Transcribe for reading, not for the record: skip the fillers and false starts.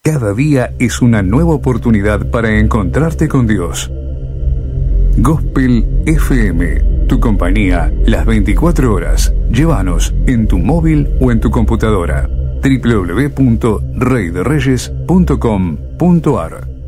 Cada día es una nueva oportunidad para encontrarte con Dios. Gospel FM, tu compañía las 24 horas. Llévanos en tu móvil o en tu computadora. www.reydereyes.com.ar